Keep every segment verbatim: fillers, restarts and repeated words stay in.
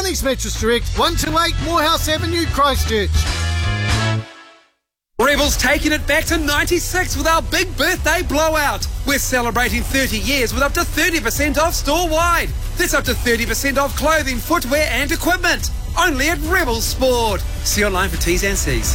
Bunnings Mattress Direct, one two eight Morehouse Avenue, Christchurch. Rebel's taking it back to ninety-six with our big birthday blowout. We're celebrating thirty years with up to thirty percent off store-wide. That's up to thirty percent off clothing, footwear and equipment. Only at Rebel Sport. See online for T's and C's.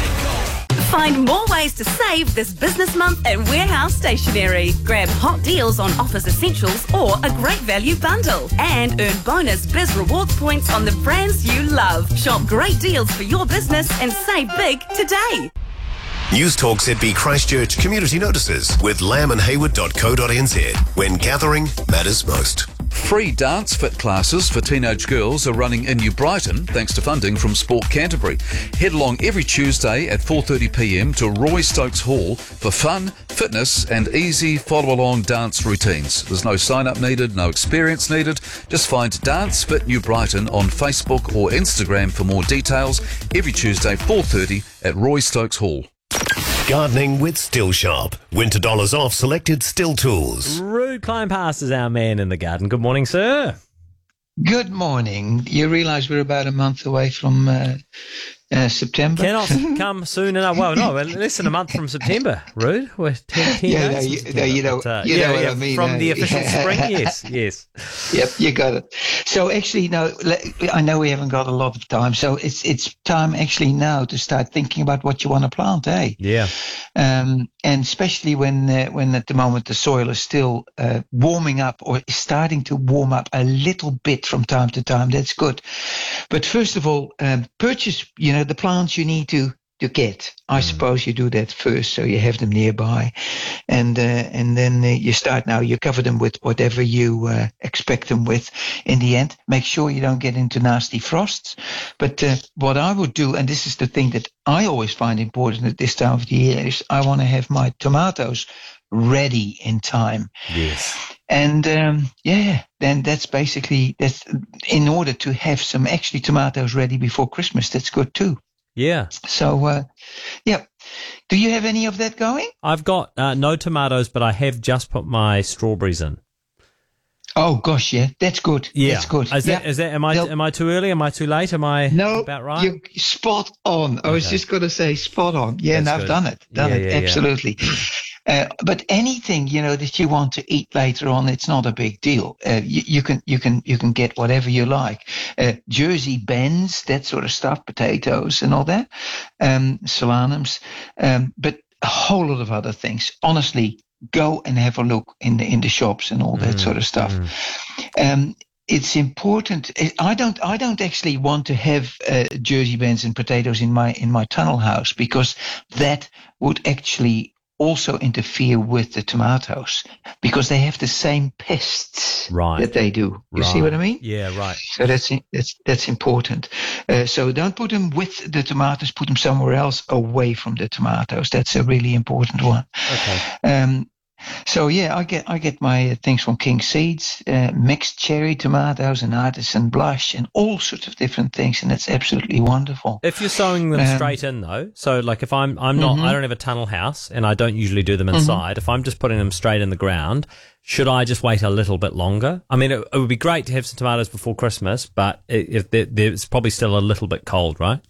Find more ways to save this business month at Warehouse Stationery. Grab hot deals on office essentials or a great value bundle. And earn bonus Biz Rewards points on the brands you love. Shop great deals for your business and save big today. News Talk Z B Christchurch Community Notices with lamb and hayward dot co dot n z. When gathering matters most. Free dance fit classes for teenage girls are running in New Brighton thanks to funding from Sport Canterbury. Head along every Tuesday at four thirty p m to Roy Stokes Hall for fun, fitness and easy follow-along dance routines. There's no sign-up needed, no experience needed. Just find Dance Fit New Brighton on Facebook or Instagram for more details. Every Tuesday four thirty at Roy Stokes Hall. Gardening with Still Sharp. Winter dollars off selected Still tools. Rude Kleinpass is our man in the garden. Good morning, sir. Good morning. You realise we're about a month away from uh, uh, September? Cannot come soon enough. Well, no, we're less than a month from September, Rude. We're ten, ten yeah, days no, you, from no, you know, but, uh, you yeah, know what yeah, I mean. From uh, the official yeah. spring, yes, yes. Yep, you got it. So actually, no, I know we haven't got a lot of time, so it's it's time actually now to start thinking about what you want to plant, eh? Yeah. Um, and especially when uh, when at the moment the soil is still uh, warming up or is starting to warm up a little bit from time to time. That's good. But first of all, um, purchase, you know, the plants you need to to get. I mm. suppose you do that first, so you have them nearby, and uh, and then uh, you start now. You cover them with whatever you uh, expect them with. In the end, make sure you don't get into nasty frosts. But uh, what I would do, and this is the thing that I always find important at this time of the year, is I want to have my tomatoes ready in time. Yes. And um, yeah, then that's basically that's in order to have some actually tomatoes ready before Christmas. That's good too. Yeah. So, uh, yeah. Do you have any of that going? I've got uh, no tomatoes, but I have just put my strawberries in. Oh gosh, yeah, that's good. Yeah, that's good. Is that, yeah. is that am I They'll, am I too early? Am I too late? Am I no, about right? You're spot on. I was Okay. just going to say spot on. Yeah, and I've good. done it. Done Yeah, it. yeah, yeah. Absolutely. Uh, but anything, you know, that you want to eat later on, it's not a big deal. Uh, you, you can, you can, you can get whatever you like. Uh, Jersey bends, that sort of stuff, potatoes and all that, um, solanums, um, but a whole lot of other things. Honestly, go and have a look in the in the shops and all that Mm, sort of stuff. mm. Um, it's important. I don't. I don't actually want to have uh, Jersey bends and potatoes in my in my tunnel house because that would actually also interfere with the tomatoes because they have the same pests Right. that they do. You see Right. what I mean? Yeah, right. So that's that's that's important. Uh, so don't put them with the tomatoes. Put them somewhere else, away from the tomatoes. That's a really important one. Okay. Um, so yeah, I get I get my things from King Seeds, uh, mixed cherry tomatoes and artisan blush and all sorts of different things, and it's absolutely wonderful. If you're sowing them Um, straight in though, so like if I'm I'm not Mhm. I don't have a tunnel house and I don't usually do them inside. If I'm just putting them straight in the ground, should I just wait a little bit longer? I mean, it, it would be great to have some tomatoes before Christmas, but it, if they're, they're, it's probably still a little bit cold, right?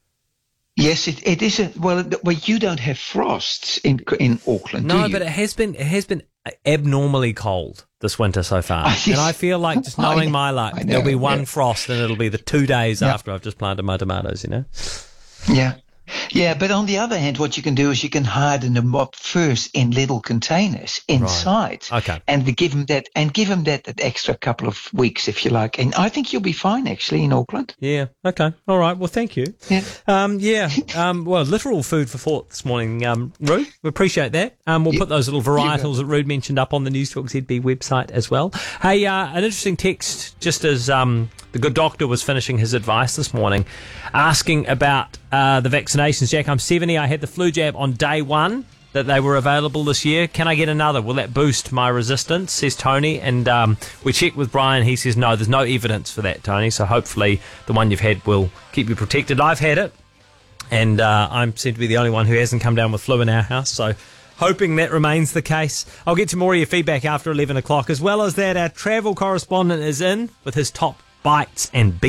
Yes, it, it is. A, well, well, you don't have frosts in in Auckland, do No, you? but it has been it has been abnormally cold this winter so far, Oh, yes. and I feel like just I knowing know, my luck, I there'll be know, one yeah. frost, and it'll be the two days Yeah. after I've just planted my tomatoes. You know. Yeah. Yeah, but on the other hand, what you can do is you can harden them up first in little containers inside, Okay. and to give them that and give them that, that extra couple of weeks if you like. And I think you'll be fine actually in Auckland. Yeah. Okay. All right. Well, thank you. Yeah. Um, yeah. Um, well, literal food for thought this morning, um, Rude. We appreciate that. Um, we'll Yeah. put those little varietals that Rude mentioned up on the News Talk Z B website as well. Hey, uh, an interesting text just as um, the good doctor was finishing his advice this morning, asking about uh, the vaccinations. Jack, I'm seventy. I had the flu jab on day one that they were available this year. Can I get another? Will that boost my resistance, says Tony. And um, we checked with Brian. He says, no, there's no evidence for that, Tony. So hopefully the one you've had will keep you protected. I've had it, and uh, I'm seem to be the only one who hasn't come down with flu in our house. So hoping that remains the case. I'll get to more of your feedback after eleven o'clock. As well as that, our travel correspondent is in with his top bites and beats.